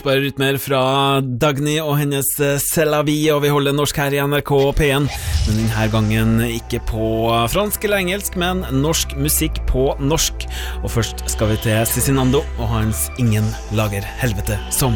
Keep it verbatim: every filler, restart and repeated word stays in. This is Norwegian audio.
kostbare rytmer fra Dagny og hennes C'est la vie, og vi holder norsk her i N R K P en, men denne gangen ikke på fransk eller engelsk, men norsk musikk på norsk. Og først skal vi til Cezinando og hans Ingen lager helvete som